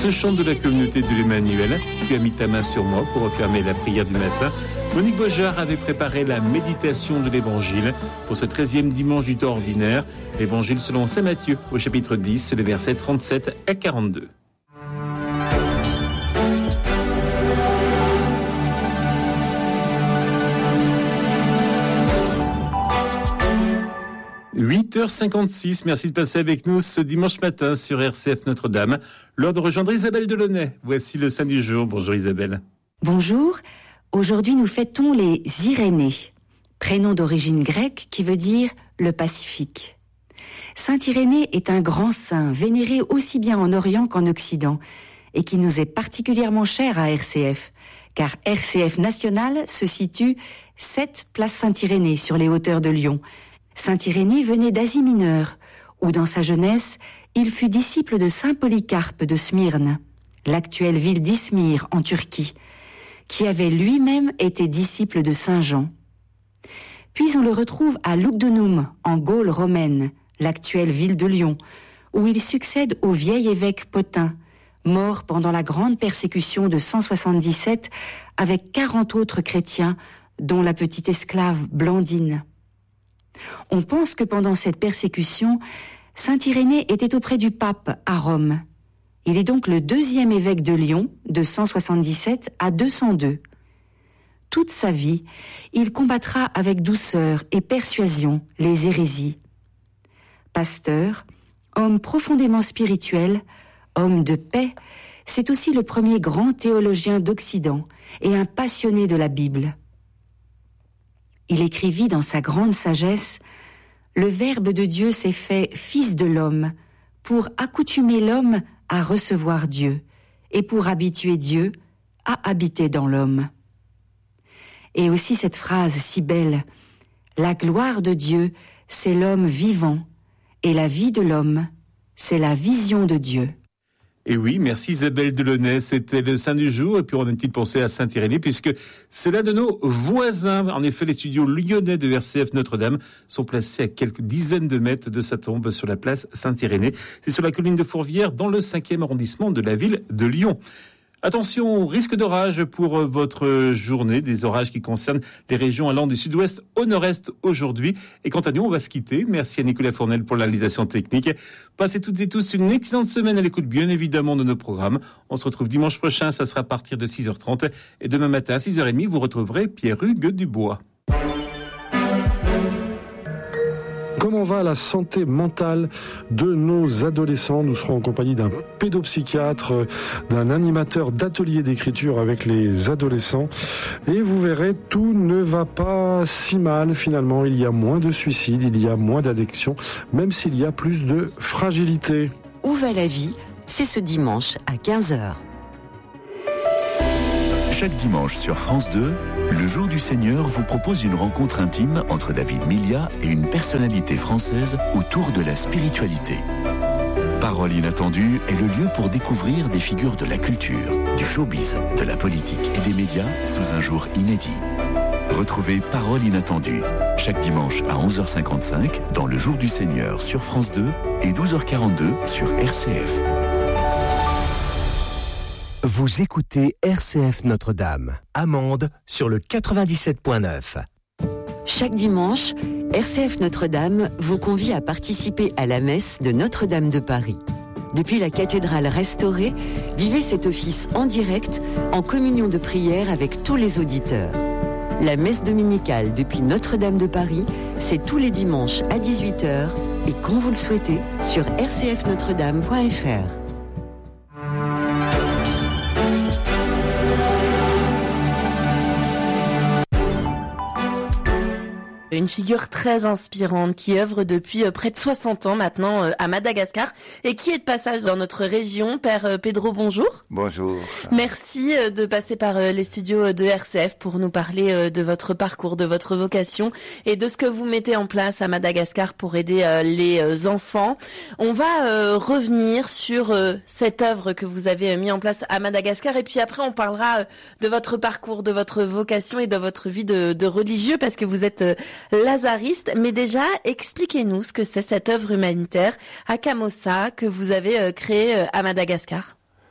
ce chant de la communauté de l'Emmanuel. Tu as mis ta main sur moi pour refermer la prière du matin. Monique Bojard avait préparé la méditation de l'Évangile pour ce 13e dimanche du temps ordinaire. L'Évangile selon saint Matthieu au chapitre 10, les versets 37 à 42. « 8h56, merci de passer avec nous ce dimanche matin sur RCF Notre-Dame. L'heure de rejoindre Isabelle Delaunay. Voici le saint du jour. Bonjour Isabelle. Bonjour. Aujourd'hui, nous fêtons les Irénées, prénom d'origine grecque qui veut dire le Pacifique. Saint Irénée est un grand saint vénéré aussi bien en Orient qu'en Occident et qui nous est particulièrement cher à RCF, car RCF National se situe 7 place Saint-Irénée sur les hauteurs de Lyon. Saint Irénée venait d'Asie mineure, où dans sa jeunesse, il fut disciple de saint Polycarpe de Smyrne, l'actuelle ville d'Izmir en Turquie, qui avait lui-même été disciple de saint Jean. Puis on le retrouve à Lugdunum, en Gaule romaine, l'actuelle ville de Lyon, où il succède au vieil évêque Pothin, mort pendant la grande persécution de 177 avec 40 autres chrétiens, dont la petite esclave Blandine. On pense que pendant cette persécution, saint Irénée était auprès du pape à Rome. Il est donc le 2e évêque de Lyon, de 177 à 202. Toute sa vie, il combattra avec douceur et persuasion les hérésies. Pasteur, homme profondément spirituel, homme de paix, c'est aussi le premier grand théologien d'Occident et un passionné de la Bible. Il écrivit dans sa grande sagesse « Le Verbe de Dieu s'est fait fils de l'homme pour accoutumer l'homme à recevoir Dieu et pour habituer Dieu à habiter dans l'homme. » Et aussi cette phrase si belle « La gloire de Dieu, c'est l'homme vivant et la vie de l'homme, c'est la vision de Dieu. » Et oui, merci Isabelle Delaunay, c'était le saint du jour. Et puis on a une petite pensée à saint Irénée, puisque c'est l'un de nos voisins. En effet, les studios lyonnais de RCF Notre-Dame sont placés à quelques dizaines de mètres de sa tombe sur la place Saint-Irénée. C'est sur la colline de Fourvière, dans le 5e arrondissement de la ville de Lyon. Attention au risque d'orage pour votre journée, des orages qui concernent les régions allant du sud-ouest au nord-est aujourd'hui. Et quant à nous, on va se quitter. Merci à Nicolas Fournel pour la réalisation technique. Passez toutes et tous une excellente semaine à l'écoute, bien évidemment, de nos programmes. On se retrouve dimanche prochain, ça sera à partir de 6h30. Et demain matin à 6h30, vous retrouverez Pierre-Hugues Dubois. Comment va la santé mentale de nos adolescents ? Nous serons en compagnie d'un pédopsychiatre, d'un animateur d'ateliers d'écriture avec les adolescents. Et vous verrez, tout ne va pas si mal finalement. Il y a moins de suicides, il y a moins d'addictions, même s'il y a plus de fragilité. Où va la vie ? C'est ce dimanche à 15h. Chaque dimanche sur France 2, le Jour du Seigneur vous propose une rencontre intime entre David Milia et une personnalité française autour de la spiritualité. Parole inattendue est le lieu pour découvrir des figures de la culture, du showbiz, de la politique et des médias sous un jour inédit. Retrouvez Parole inattendue chaque dimanche à 11h55 dans le Jour du Seigneur sur France 2 et 12h42 sur RCF. Vous écoutez RCF Notre-Dame, Amande sur le 97.9. Chaque dimanche, RCF Notre-Dame vous convie à participer à la messe de Notre-Dame de Paris. Depuis la cathédrale restaurée, vivez cet office en direct, en communion de prière avec tous les auditeurs. La messe dominicale depuis Notre-Dame de Paris, c'est tous les dimanches à 18h et quand vous le souhaitez sur rcfnotredame.fr. Une figure très inspirante qui œuvre depuis près de 60 ans maintenant à Madagascar et qui est de passage dans notre région. Père Pedro, bonjour. Bonjour. Merci de passer par les studios de RCF pour nous parler de votre parcours, de votre vocation et de ce que vous mettez en place à Madagascar pour aider les enfants. On va revenir sur cette œuvre que vous avez mis en place à Madagascar et puis après on parlera de votre parcours, de votre vocation et de votre vie de religieux parce que vous êtes lazariste, mais déjà, expliquez-nous ce que c'est cette œuvre humanitaire à Kamosa que vous avez créée à Madagascar.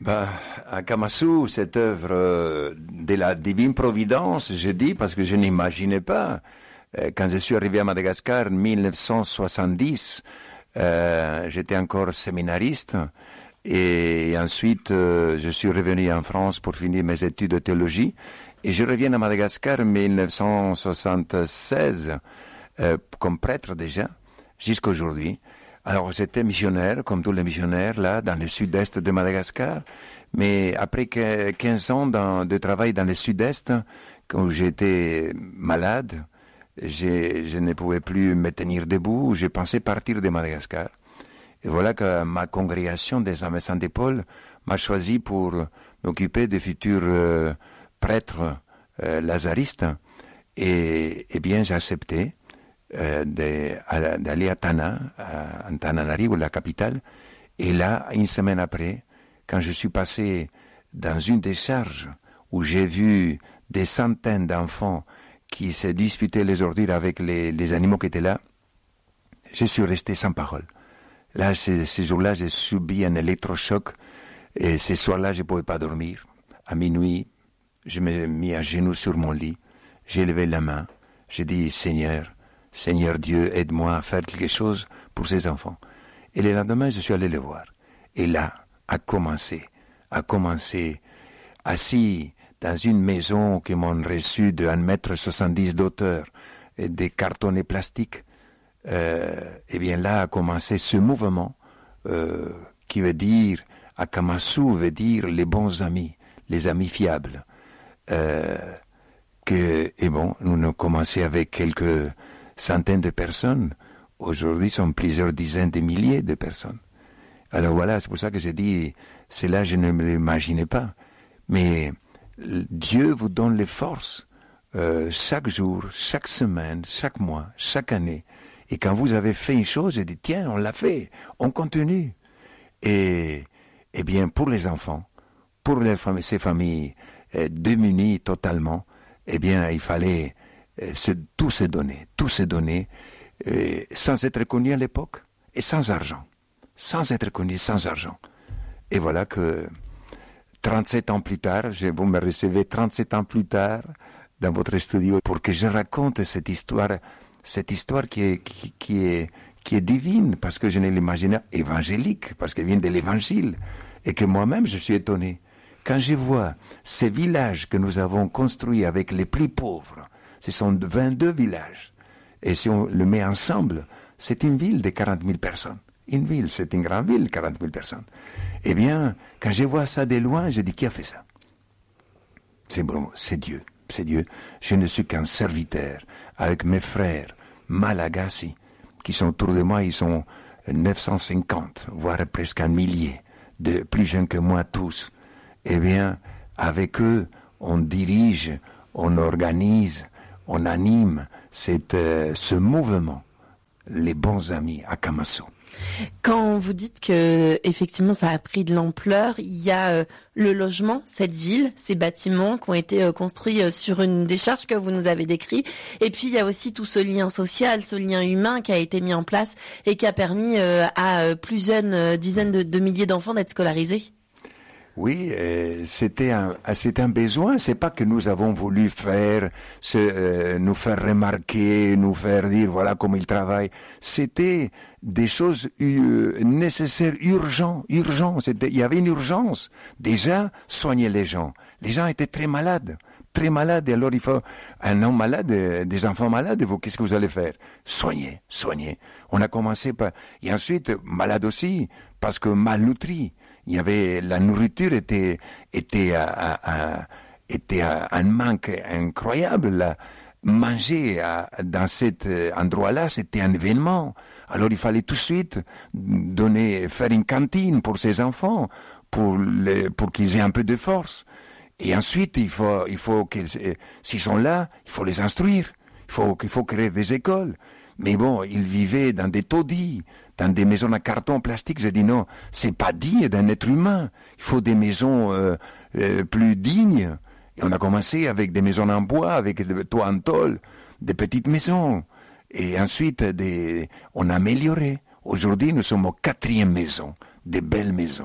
À Kamassou, cette œuvre de la divine providence, je dis, parce que je n'imaginais pas. Quand je suis arrivé à Madagascar en 1970, j'étais encore séminariste. Et ensuite, je suis revenu en France pour finir mes études de théologie. Et je reviens à Madagascar en 1976, comme prêtre déjà, jusqu'à aujourd'hui. Alors, j'étais missionnaire, comme tous les missionnaires, là, dans le sud-est de Madagascar. Mais après 15 ans de travail dans le sud-est, quand j'étais malade, je ne pouvais plus me tenir debout, j'ai pensé partir de Madagascar. Et voilà que ma congrégation des Amis sans d'épaule m'a choisi pour m'occuper des futurs prêtres lazaristes. Et bien, j'ai accepté d'aller à Tana, à Antananarivo, la capitale. Et là, une semaine après, quand je suis passé dans une décharge où j'ai vu des centaines d'enfants qui se disputaient les ordures avec les animaux qui étaient là, je suis resté sans parole. Là, ces jours-là, j'ai subi un électrochoc et ces soirs-là, je ne pouvais pas dormir. À minuit, je me mis à genoux sur mon lit, j'ai levé la main, j'ai dit « Seigneur Dieu, aide-moi à faire quelque chose pour ces enfants. » Et le lendemain, je suis allé les voir. Et là, a commencé, assis dans une maison qui m'ont reçu de 1,70 m d'auteur et des cartonnets plastiques. Et bien là a commencé ce mouvement qui veut dire, à Kamassou veut dire les bons amis, les amis fiables. Et bon, nous avons commencé avec quelques centaines de personnes. Aujourd'hui, ce sont plusieurs dizaines de milliers de personnes. Alors voilà, c'est pour ça que j'ai dit, cela je ne me l'imaginais pas. Mais Dieu vous donne les forces chaque jour, chaque semaine, chaque mois, chaque année. Et quand vous avez fait une chose, je dis, tiens, on l'a fait, on continue. Et bien, pour les enfants, pour ces familles démunies totalement, eh bien, il fallait tout se donner, sans être connu à l'époque et sans argent. Sans être connu, sans argent. Et voilà que 37 ans plus tard, vous me recevez 37 ans plus tard dans votre studio pour que je raconte cette histoire qui est divine, parce que je ne l'imaginais évangélique, parce qu'elle vient de l'évangile, et que moi-même je suis étonné. Quand je vois ces villages que nous avons construits avec les plus pauvres, ce sont 22 villages, et si on le met ensemble, c'est une ville de 40 000 personnes. Une ville, c'est une grande ville, 40 000 personnes. Eh bien, quand je vois ça de loin, je dis, qui a fait ça? C'est bon, c'est Dieu. Je ne suis qu'un serviteur, avec mes frères Malagasy, qui sont autour de moi, ils sont 950, voire presque 1 millier, de plus jeunes que moi tous. Eh bien, avec eux, on dirige, on organise, on anime ce mouvement, les bons amis à Kamassou. Quand vous dites que effectivement ça a pris de l'ampleur, il y a le logement, cette ville, ces bâtiments qui ont été construits sur une décharge que vous nous avez décrit, et puis il y a aussi tout ce lien social, ce lien humain qui a été mis en place et qui a permis à plusieurs dizaines de milliers d'enfants d'être scolarisés. Oui, c'était un besoin. C'est pas que nous avons voulu nous faire remarquer, nous faire dire voilà comment ils travaillent. C'était des choses nécessaires, urgentes. Il y avait une urgence. Déjà, soigner les gens. Les gens étaient très malades. Et alors il faut un homme malade, des enfants malades. Qu'est-ce que vous allez faire? Soigner. On a commencé par, et ensuite malade aussi parce que malnutri. Il y avait la nourriture était un manque incroyable. Là. Manger dans cet endroit-là, c'était un événement. Alors il fallait tout de suite faire une cantine pour ces enfants, pour qu'ils aient un peu de force. Et ensuite, il faut que s'ils sont là, il faut les instruire. Il faut créer des écoles. Mais bon, ils vivaient dans des taudis, dans des maisons en carton, en plastique. J'ai dit non, c'est pas digne d'un être humain. Il faut des maisons plus dignes. Et on a commencé avec des maisons en bois, avec des toits en tôle, des petites maisons. Et ensuite, on a amélioré. Aujourd'hui, nous sommes aux 4e maisons, des belles maisons,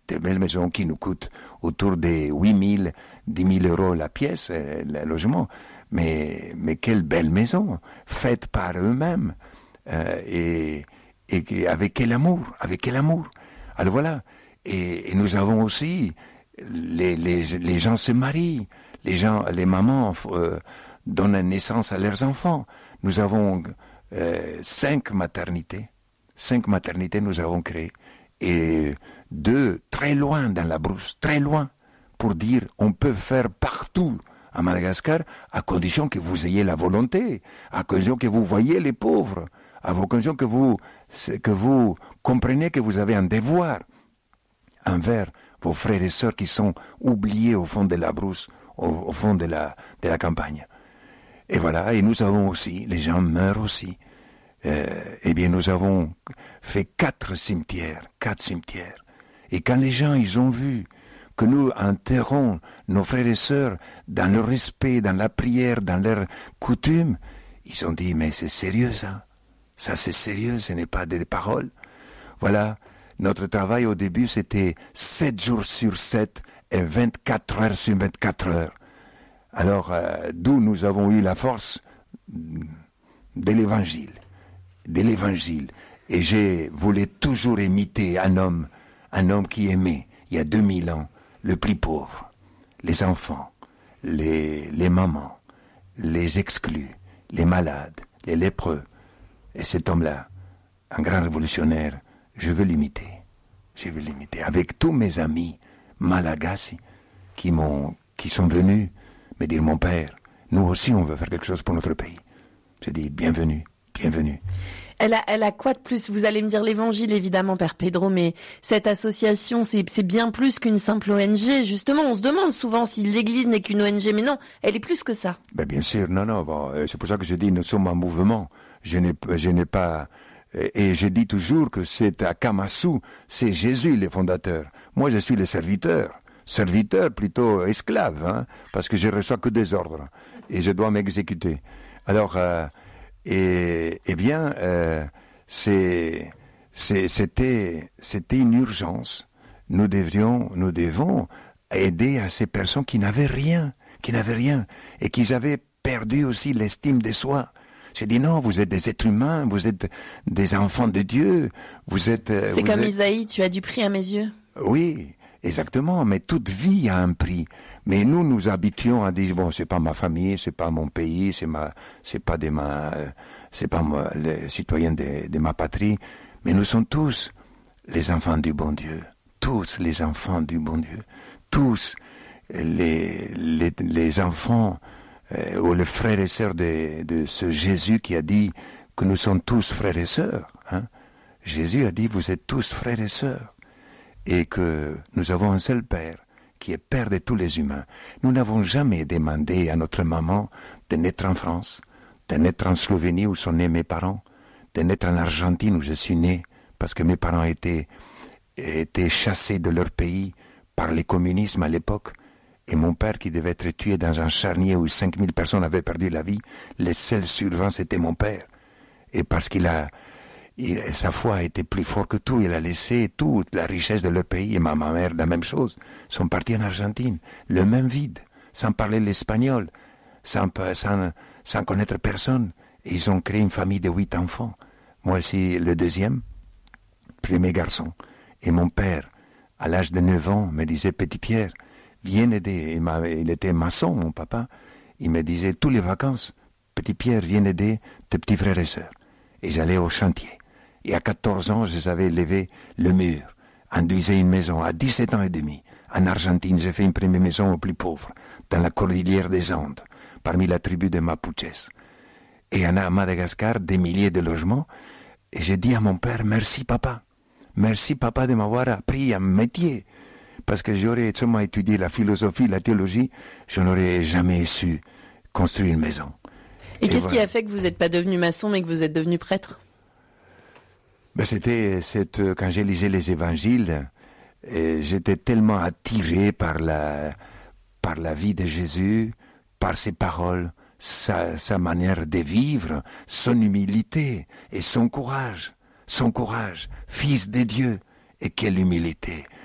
Des belles maisons qui nous coûtent autour des 8 000, 10 000 euros la pièce, le logement. Mais quelle belle maison, faite par eux-mêmes, et avec quel amour. Alors voilà. Et nous avons aussi, les gens se marient, les mamans donnent naissance à leurs enfants. Nous avons 5 maternités. 5 maternités nous avons créées. Et 2 très loin dans la brousse, très loin, pour dire on peut faire partout à Madagascar, à condition que vous ayez la volonté, à condition que vous voyez les pauvres, à condition que vous compreniez que vous avez un devoir envers vos frères et sœurs qui sont oubliés au fond de la brousse, au fond de la campagne. Et voilà, et nous avons aussi, les gens meurent aussi. Nous avons fait 4 cimetières. Et quand les gens, ils ont vu que nous enterrons nos frères et sœurs dans le respect, dans la prière, dans leurs coutumes, ils ont dit, mais c'est sérieux ça. Ça c'est sérieux, ce n'est pas des paroles. Voilà, notre travail au début, c'était 7 jours sur 7 et 24 heures sur 24 heures. Alors, d'où nous avons eu la force de l'évangile. Et j'ai voulu toujours imiter un homme qui aimait, il y a 2000 ans, le plus pauvre, les enfants, les mamans, les exclus, les malades, les lépreux. Et cet homme-là, un grand révolutionnaire, je veux l'imiter. Avec tous mes amis malagasy qui sont venus me dire, mon père, nous aussi on veut faire quelque chose pour notre pays. J'ai dit, bienvenue. Elle a quoi de plus? Vous allez me dire l'évangile, évidemment, Père Pedro, mais cette association, c'est bien plus qu'une simple ONG. Justement, on se demande souvent si l'Église n'est qu'une ONG, mais non, elle est plus que ça. Ben bien sûr, non, bon, c'est pour ça que je dis, nous sommes un mouvement. Je n'ai pas... Et je dis toujours que c'est à Kamasu, c'est Jésus le fondateur. Moi, je suis le serviteur plutôt esclave, hein, parce que je reçois que des ordres et je dois m'exécuter. Alors, c'était une urgence. Nous devons aider à ces personnes qui n'avaient rien, et qui avaient perdu aussi l'estime de soi. J'ai dit non, vous êtes des êtres humains, vous êtes des enfants de Dieu, vous êtes... C'est comme Isaïe, tu as du prix à mes yeux. Oui, exactement, mais toute vie a un prix. Mais nous habituons à dire, bon, c'est pas ma famille, c'est pas mon pays, c'est pas les citoyens de ma patrie, mais nous sommes tous les enfants du bon Dieu, tous les enfants du bon Dieu, tous les enfants ou les frères et sœurs de ce Jésus qui a dit que nous sommes tous frères et sœurs. Hein. Jésus a dit, vous êtes tous frères et sœurs, et que nous avons un seul Père, qui est Père de tous les humains. Nous n'avons jamais demandé à notre maman de naître en France, de naître en Slovénie où sont nés mes parents, de naître en Argentine où je suis né, parce que mes parents étaient chassés de leur pays par le communisme à l'époque, et mon père qui devait être tué dans un charnier où 5000 personnes avaient perdu la vie, le seul survivant c'était mon père. Et parce sa foi était plus forte que tout, il a laissé toute la richesse de leur pays, et ma mère la même chose, sont partis en Argentine, le même vide, sans parler l'espagnol, sans connaître personne, et ils ont créé une famille de 8 enfants. Moi aussi le deuxième, premier garçon, et mon père, à l'âge de 9 ans, me disait, petit Pierre, viens aider, il était maçon, mon papa, il me disait, tous les vacances, petit Pierre, viens aider tes petits frères et sœurs, et j'allais au chantier. Et à 14 ans, je savais lever le mur, enduiser une maison. À 17 ans et demi, en Argentine, j'ai fait une première maison aux plus pauvres, dans la cordillère des Andes, parmi la tribu des Mapuches. Et à Madagascar, des milliers de logements. Et j'ai dit à mon père, merci papa de m'avoir appris un métier. Parce que j'aurais seulement étudié la philosophie, la théologie, je n'aurais jamais su construire une maison. Et qu'est-ce qui a fait que vous n'êtes pas devenu maçon, mais que vous êtes devenu prêtre? C'était quand j'ai lisé les évangiles, j'étais tellement attiré par la vie de Jésus, par ses paroles, sa manière de vivre, son humilité et son courage, fils de Dieu. Et quelle humilité,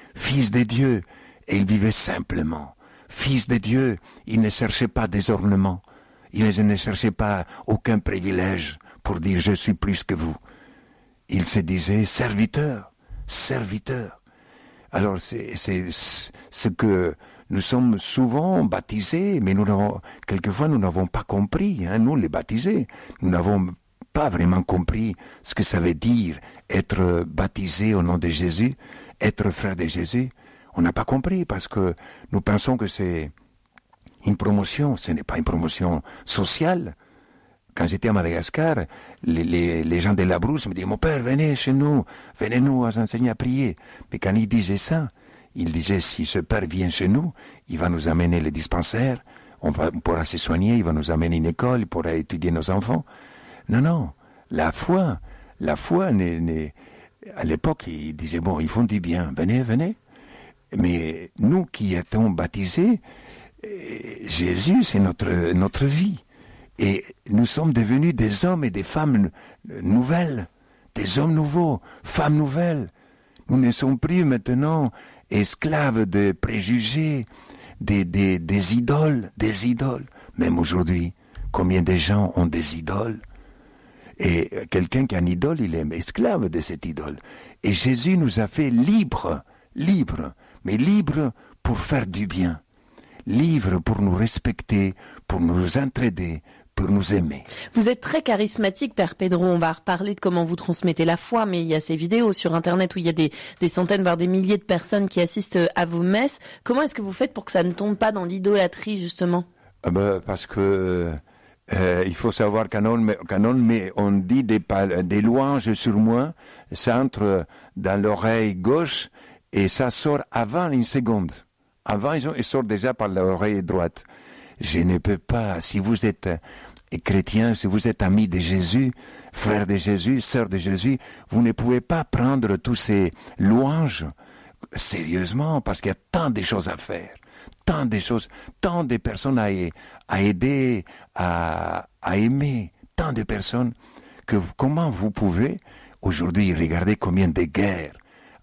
fils de Dieu, et il vivait simplement. Fils de Dieu, il ne cherchait pas des ornements, il ne cherchait pas aucun privilège pour dire je suis plus que vous. Il se disait serviteur, serviteur. Alors c'est ce que nous sommes souvent baptisés, mais quelquefois nous n'avons pas compris, nous les baptisés, nous n'avons pas vraiment compris ce que ça veut dire être baptisé au nom de Jésus, être frère de Jésus. On n'a pas compris parce que nous pensons que c'est une promotion, ce n'est pas une promotion sociale. Quand j'étais à Madagascar, les gens de la brousse me disaient « Mon père, venez chez nous, venez nous enseigner à prier ». Mais quand ils disaient ça, ils disaient « Si ce père vient chez nous, il va nous amener le dispensaire, on pourra se soigner, il va nous amener une école, il pourra étudier nos enfants ». Non, la foi, à l'époque, ils disaient « Bon, ils font du bien, venez ». Mais nous qui étions baptisés, Jésus, c'est notre vie. Et nous sommes devenus des hommes et des femmes nouvelles, des hommes nouveaux, femmes nouvelles. Nous ne sommes plus maintenant esclaves de préjugés, des idoles. Même aujourd'hui, combien de gens ont des idoles? Et quelqu'un qui a une idole, il est esclave de cette idole. Et Jésus nous a fait libres, mais libres pour faire du bien, libres pour nous respecter, pour nous entraider, pour nous aimer. Vous êtes très charismatique, Père Pedro. On va reparler de comment vous transmettez la foi, mais il y a ces vidéos sur Internet où il y a des centaines, voire des milliers de personnes qui assistent à vos messes. Comment est-ce que vous faites pour que ça ne tombe pas dans l'idolâtrie, justement? Parce que il faut savoir mais on dit des louanges sur moi, ça entre dans l'oreille gauche et ça sort avant une seconde. Avant, il sort déjà par l'oreille droite. Je ne peux pas, si vous êtes chrétien, si vous êtes ami de Jésus, frère de Jésus, sœur de Jésus, vous ne pouvez pas prendre tous ces louanges sérieusement, parce qu'il y a tant de choses à faire, tant de personnes à aider, à aimer, tant de personnes, que comment vous pouvez, aujourd'hui, regarder combien de guerres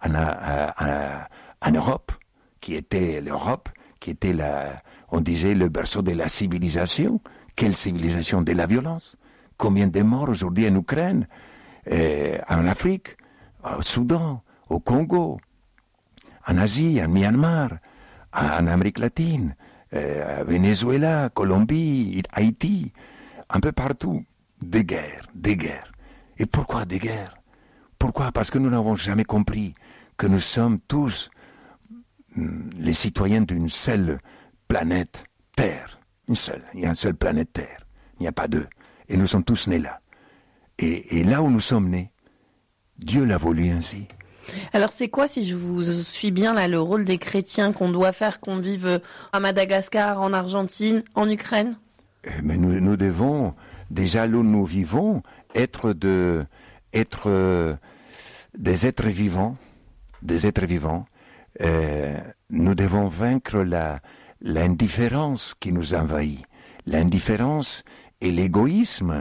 en Europe, qui était l'Europe, qui était on disait le berceau de la civilisation. Quelle civilisation? De la violence. Combien de morts aujourd'hui en Ukraine, en Afrique, au Soudan, au Congo, en Asie, en Myanmar, en Amérique latine, Venezuela, Colombie, Haïti, un peu partout. Des guerres. Et pourquoi des guerres? Pourquoi? Parce que nous n'avons jamais compris que nous sommes tous les citoyens d'une seule planète Terre. Une seule. Il y a une seule planète Terre. Il n'y a pas deux. Et nous sommes tous nés là. Et là où nous sommes nés, Dieu l'a voulu ainsi. Alors c'est quoi, si je vous suis bien là, le rôle des chrétiens qu'on doit faire, qu'on vive à Madagascar, en Argentine, en Ukraine? Mais nous devons, déjà là où nous vivons, être des êtres vivants. Nous devons vaincre l'indifférence qui nous envahit. L'indifférence et l'égoïsme.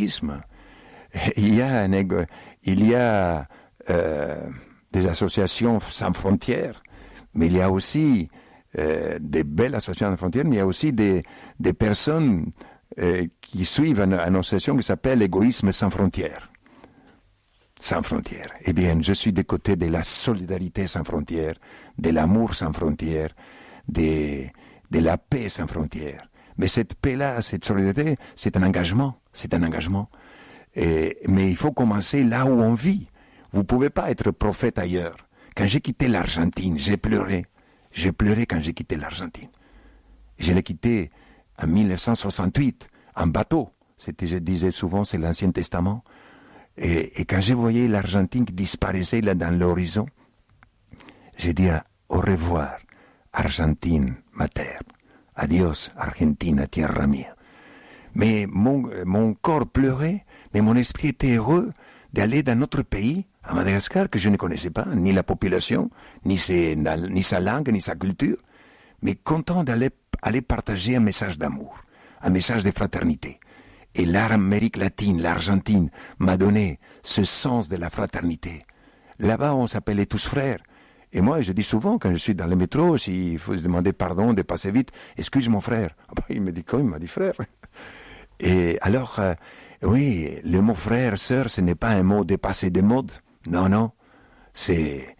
Il y a des associations sans frontières, mais il y a aussi des belles associations sans frontières, mais il y a aussi des personnes qui suivent une association qui s'appelle l'égoïsme sans frontières. Sans frontières. Eh bien, je suis des côtés de la solidarité sans frontières, de l'amour sans frontières, de la paix sans frontières. Mais cette paix-là, cette solidarité, c'est un engagement. Mais il faut commencer là où on vit. Vous ne pouvez pas être prophète ailleurs. Quand j'ai quitté l'Argentine, j'ai pleuré. J'ai pleuré quand j'ai quitté l'Argentine. Je l'ai quitté en 1968, en bateau. Je disais souvent, c'est l'Ancien Testament. Et quand je voyais l'Argentine qui disparaissait là dans l'horizon, j'ai dit au revoir, Argentine, ma terre. Adios, Argentina, tierra mia. Mais mon corps pleurait, mais mon esprit était heureux d'aller dans notre pays, à Madagascar, que je ne connaissais pas, ni la population, ni sa langue, ni sa culture, mais content d'aller partager un message d'amour, un message de fraternité. Et l'Amérique latine, l'Argentine, m'a donné ce sens de la fraternité. Là-bas, on s'appelait tous frères. Et moi, je dis souvent, quand je suis dans le métro, s'il faut se demander pardon de passer vite, excuse mon frère. Il me dit quoi? Il m'a dit frère. Et alors, oui, le mot frère, sœur, ce n'est pas un mot dépassé de mode. Non. C'est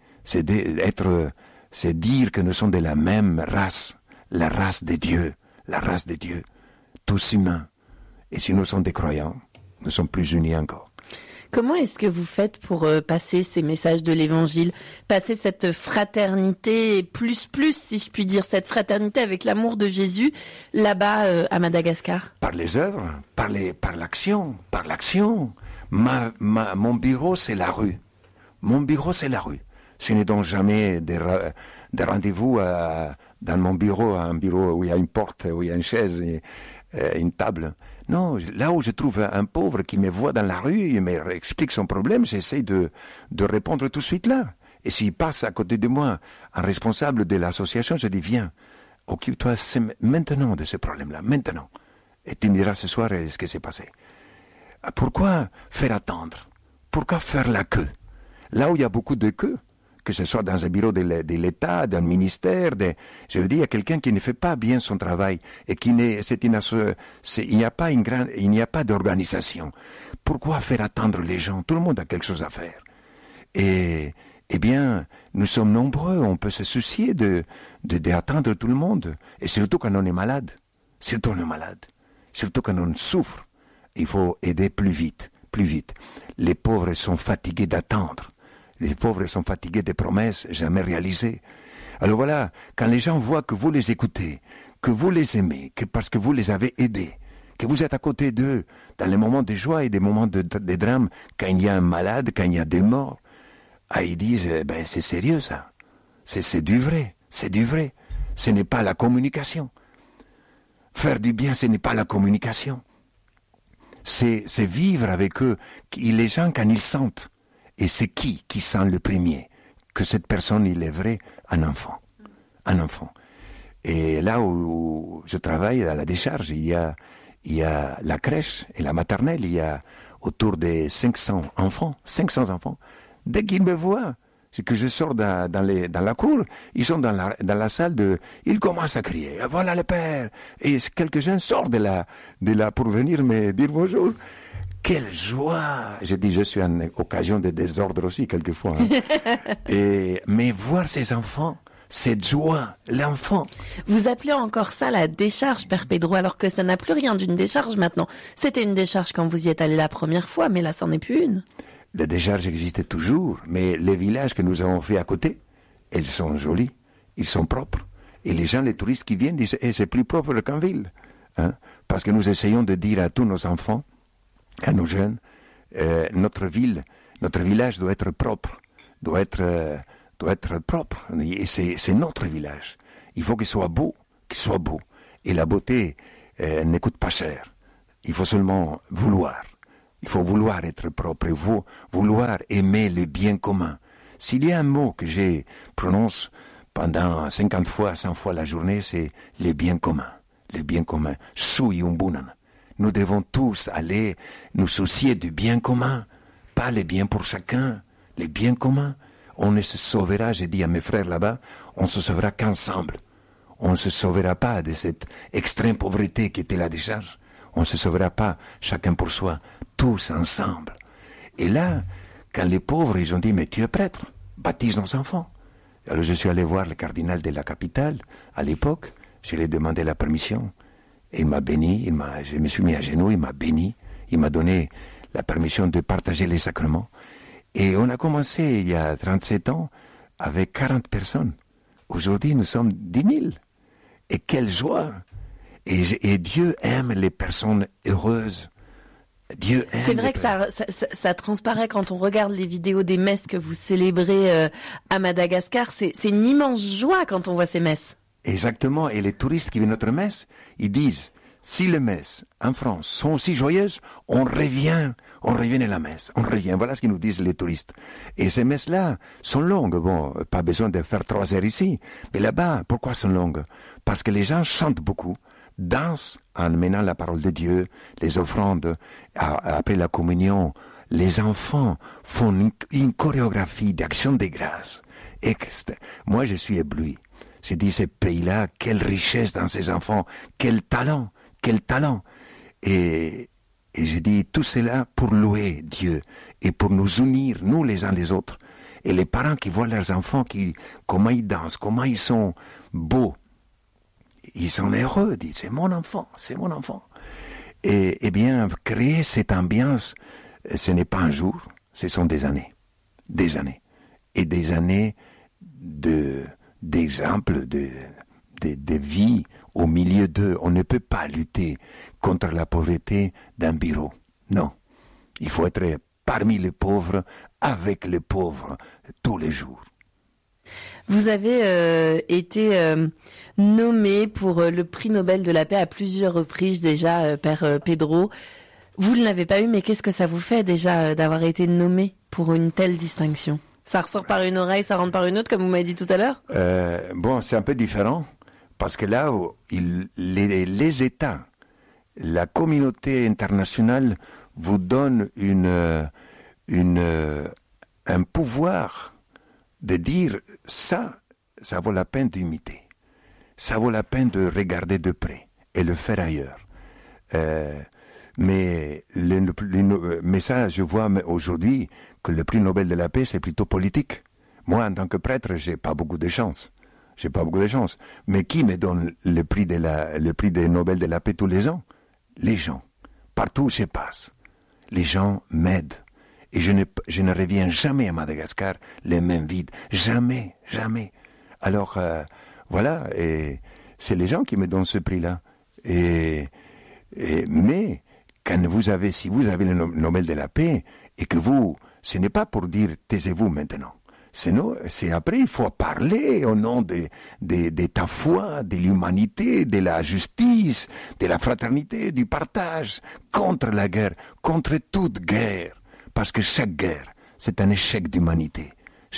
dire que nous sommes de la même race, la race de Dieu, tous humains. Et si nous sommes des croyants, nous sommes plus unis encore. Comment est-ce que vous faites pour passer ces messages de l'Évangile, passer cette fraternité plus, si je puis dire, cette fraternité avec l'amour de Jésus là-bas à Madagascar? Par les œuvres, par l'action. Mon bureau, c'est la rue. Je ne donne jamais des rendez-vous dans mon bureau, un bureau où il y a une porte, où il y a une chaise, une table. Non, là où je trouve un pauvre qui me voit dans la rue, il m'explique son problème, j'essaie de répondre tout de suite là. Et s'il passe à côté de moi, un responsable de l'association, je dis, viens, occupe-toi maintenant de ce problème-là, maintenant. Et tu me diras ce soir ce qui s'est passé. Pourquoi faire attendre? Pourquoi faire la queue? Là où il y a beaucoup de queues, que ce soit dans un bureau de l'État, d'un ministère, je veux dire, il y a quelqu'un qui ne fait pas bien son travail et il n'y a pas d'organisation. Pourquoi faire attendre les gens? Tout le monde a quelque chose à faire. Et, eh bien, nous sommes nombreux, on peut se soucier d'attendre tout le monde. Et surtout quand on est malade. Surtout quand on souffre. Il faut aider plus vite. Les pauvres sont fatigués d'attendre. Les pauvres sont fatigués des promesses jamais réalisées. Alors voilà, quand les gens voient que vous les écoutez, que vous les aimez, que parce que vous les avez aidés, que vous êtes à côté d'eux dans les moments de joie et des moments de drame, quand il y a un malade, quand il y a des morts, ils disent, c'est sérieux ça. C'est du vrai. Ce n'est pas la communication. Faire du bien, ce n'est pas la communication. C'est vivre avec eux, les gens quand ils sentent. Et c'est qui sent le premier que cette personne, il est vrai, un enfant. Et là où je travaille, à la décharge, il y a la crèche et la maternelle, il y a autour de 500 enfants. Dès qu'ils me voient, c'est que je sors dans la cour, ils sont dans la salle ils commencent à crier, voilà le père. Et quelques jeunes sortent de là pour venir me dire bonjour. Quelle joie! Je dis, je suis en occasion de désordre aussi, quelquefois. Mais voir ces enfants, cette joie, l'enfant. Vous appelez encore ça la décharge, Père Pedro, alors que ça n'a plus rien d'une décharge maintenant. C'était une décharge quand vous y êtes allé la première fois, mais là, c'en est plus une. La décharge existe toujours, mais les villages que nous avons fait à côté, ils sont jolis, ils sont propres. Et les gens, les touristes qui viennent, disent, c'est plus propre qu'en ville. Parce que nous essayons de dire à tous nos enfants, à nos jeunes, notre village doit être propre, doit être propre. Et c'est notre village. Il faut qu'il soit beau. Et la beauté ne coûte pas cher. Il faut seulement vouloir. Il faut vouloir être propre, il faut vouloir aimer le bien commun. S'il y a un mot que je prononce pendant 50 fois, 100 fois la journée, c'est le bien commun. Le bien commun. Suyumbunan. Nous devons tous aller nous soucier du bien commun, pas le bien pour chacun, le bien commun. On ne se sauvera, j'ai dit à mes frères là-bas, on se sauvera qu'ensemble. On ne se sauvera pas de cette extrême pauvreté qui était la décharge. On ne se sauvera pas chacun pour soi, tous ensemble. Et là, quand les pauvres, ils ont dit, mais tu es prêtre, baptise nos enfants. Alors je suis allé voir le cardinal de la capitale, à l'époque, je lui ai demandé la permission. Et il m'a béni, je me suis mis à genoux, il m'a béni, il m'a donné la permission de partager les sacrements. Et on a commencé il y a 37 ans avec 40 personnes. Aujourd'hui, nous sommes 10 000. Et quelle joie! Et Dieu aime les personnes heureuses. Dieu aime. C'est vrai que ça transparaît quand on regarde les vidéos des messes que vous célébrez à Madagascar. C'est une immense joie quand on voit ces messes. Exactement. Et les touristes qui viennent à notre messe, ils disent, si les messes en France sont aussi joyeuses, on revient à la messe, on revient. Voilà ce qu'ils nous disent les touristes. Et ces messes-là sont longues. Bon, pas besoin de faire 3 heures ici. Mais là-bas, pourquoi sont longues? Parce que les gens chantent beaucoup, dansent en menant la parole de Dieu, les offrandes, après la communion. Les enfants font une chorégraphie d'action de grâce. Moi, je suis ébloui. J'ai dit, ce pays-là, quelle richesse dans ces enfants, quel talent. Et j'ai dit, tout cela pour louer Dieu et pour nous unir, nous les uns les autres. Et les parents qui voient leurs enfants, comment ils dansent, comment ils sont beaux, ils sont heureux, disent, c'est mon enfant. Et bien, créer cette ambiance, ce n'est pas un jour, ce sont des années. Et des années d'exemples, de vie au milieu d'eux. On ne peut pas lutter contre la pauvreté d'un bureau. Non. Il faut être parmi les pauvres, avec les pauvres, tous les jours. Vous avez été nommé pour le prix Nobel de la paix à plusieurs reprises déjà, Père Pedro. Vous ne l'avez pas eu, mais qu'est-ce que ça vous fait déjà d'avoir été nommé pour une telle distinction ? Ça ressort par une oreille, ça rentre par une autre, comme vous m'avez dit tout à l'heure ? Bon, c'est un peu différent, parce que là, les États, la communauté internationale vous donne un pouvoir de dire ça vaut la peine d'imiter, ça vaut la peine de regarder de près et le faire ailleurs. Mais ça, je vois aujourd'hui que le prix Nobel de la paix, c'est plutôt politique. Moi, en tant que prêtre, j'ai pas beaucoup de chance. Mais qui me donne le prix des Nobel de la paix tous les ans ? Les gens. Partout où je passe, les gens m'aident. Et je ne reviens jamais à Madagascar les mains vides. Jamais. Alors, voilà, et c'est les gens qui me donnent ce prix-là. Mais, si vous avez le Nobel de la paix, et que ce n'est pas pour dire taisez-vous maintenant. C'est après, il faut parler au nom de ta foi, de l'humanité, de la justice, de la fraternité, du partage, contre la guerre, contre toute guerre. Parce que chaque guerre, c'est un échec d'humanité.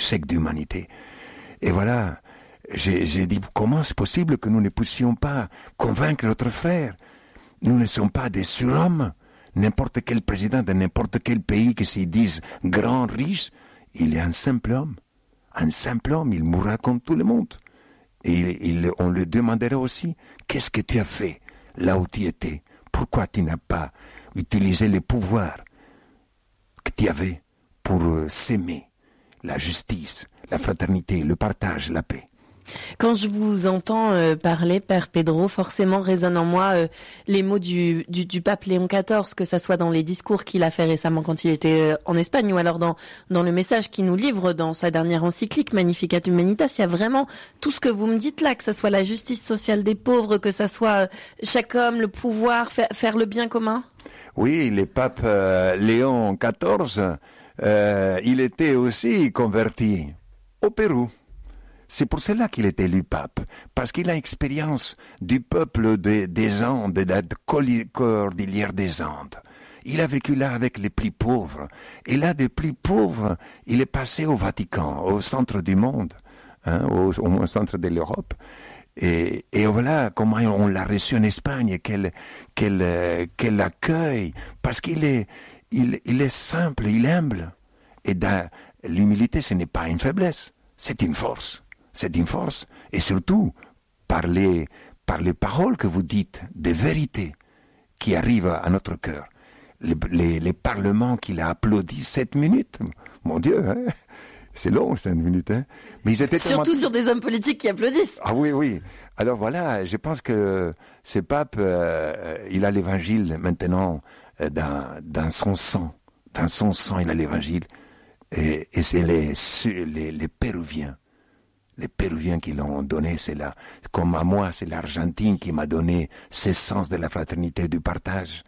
Et voilà, j'ai dit, comment c'est possible que nous ne puissions pas convaincre notre frère ? Nous ne sommes pas des surhommes. N'importe quel président de n'importe quel pays qui se dise grand, riche, il est un simple homme. Il mourra comme tout le monde. Et on lui demandera aussi, qu'est-ce que tu as fait là où tu étais ? Pourquoi tu n'as pas utilisé les pouvoirs que tu avais pour s'aimer, la justice, la fraternité, le partage, la paix ? Quand je vous entends parler, Père Pedro, forcément résonnent en moi les mots du pape Léon XIV, que ça soit dans les discours qu'il a fait récemment quand il était en Espagne, ou alors dans le message qu'il nous livre dans sa dernière encyclique Magnificat Humanitas. Il y a vraiment tout ce que vous me dites là, que ça soit la justice sociale des pauvres, que ça soit chaque homme, le pouvoir, faire le bien commun. Oui, le pape Léon XIV, il était aussi converti au Pérou. C'est pour cela qu'il est élu pape, parce qu'il a expérience du peuple des Andes, de la cordillère des Andes. Il a vécu là avec les plus pauvres. Et là, des plus pauvres, il est passé au Vatican, au centre du monde, au centre de l'Europe. Et voilà comment on l'a reçu en Espagne, quel accueil, parce qu'il est simple, il est humble. Et l'humilité, ce n'est pas une faiblesse, c'est une force. Et surtout, par les paroles que vous dites, des vérités qui arrivent à notre cœur. Les parlements qu'il a applaudi 7 minutes, mon Dieu, c'est long 7 minutes. Mais ils étaient surtout sur des hommes politiques qui applaudissent. Ah oui. Alors voilà, je pense que ce pape, il a l'évangile maintenant dans son sang. Dans son sang, il a l'évangile. Et c'est les Péruviens. Les Péruviens qui l'ont donné, c'est là. Comme à moi, c'est l'Argentine qui m'a donné ce sens de la fraternité, du partage.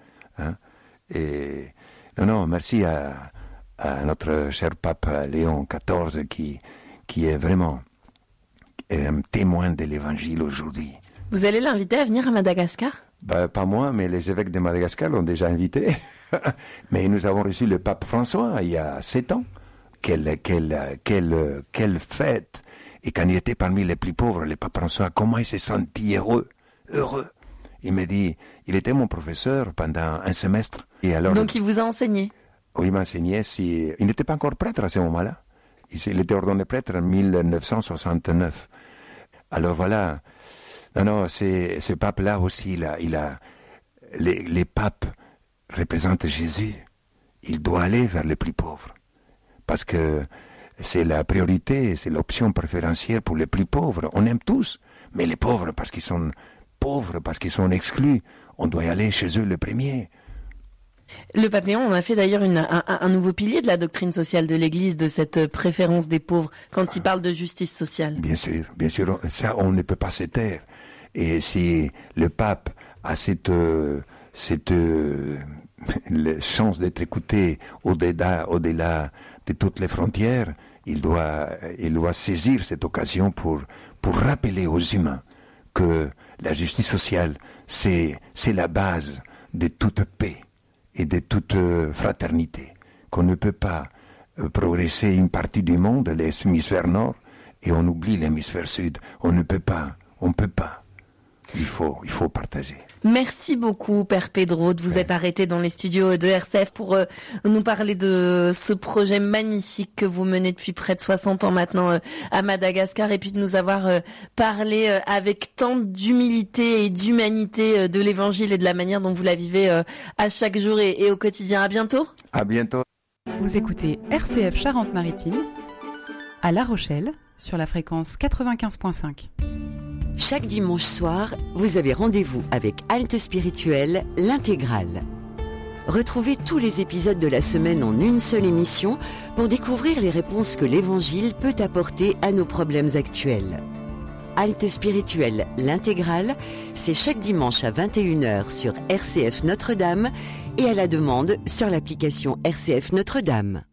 Et non, merci à notre cher pape Léon XIV qui est vraiment un témoin de l'Évangile aujourd'hui. Vous allez l'inviter à venir à Madagascar ? Pas moi, mais les évêques de Madagascar l'ont déjà invité. Mais nous avons reçu le pape François il y a 7 ans. Quelle fête! Et quand il était parmi les plus pauvres, le pape François, comment il s'est senti heureux. Il m'a dit, il était mon professeur pendant un semestre. Et alors, donc il vous a enseigné? Oui, il m'a enseigné. Il n'était pas encore prêtre à ce moment-là. Il était ordonné prêtre en 1969. Alors voilà. Non, ce pape-là aussi, les papes représentent Jésus. Il doit aller vers les plus pauvres. Parce que c'est la priorité, c'est l'option préférentielle pour les plus pauvres. On aime tous, mais les pauvres, parce qu'ils sont pauvres, parce qu'ils sont exclus, on doit y aller chez eux le premier. Le pape Léon, on a fait d'ailleurs un nouveau pilier de la doctrine sociale de l'Église, de cette préférence des pauvres, quand il parle de justice sociale. Bien sûr, ça on ne peut pas se taire. Et si le pape a cette chance d'être écouté au-delà de toutes les frontières, il doit saisir cette occasion pour rappeler aux humains que la justice sociale, c'est la base de toute paix et de toute fraternité, qu'on ne peut pas progresser une partie du monde, l'hémisphère nord, et on oublie l'hémisphère sud. On ne peut pas, Il faut partager. Merci beaucoup, Père Pedro, de vous être arrêté dans les studios de RCF pour nous parler de ce projet magnifique que vous menez depuis près de 60 ans maintenant à Madagascar, et puis de nous avoir parlé avec tant d'humilité et d'humanité de l'Évangile et de la manière dont vous la vivez à chaque jour et au quotidien. À bientôt. À bientôt. Vous écoutez RCF Charente-Maritime à La Rochelle sur la fréquence 95.5. Chaque dimanche soir, vous avez rendez-vous avec Halte Spirituelle, l'intégrale. Retrouvez tous les épisodes de la semaine en une seule émission pour découvrir les réponses que l'Évangile peut apporter à nos problèmes actuels. Halte Spirituelle, l'intégrale, c'est chaque dimanche à 21h sur RCF Notre-Dame et à la demande sur l'application RCF Notre-Dame.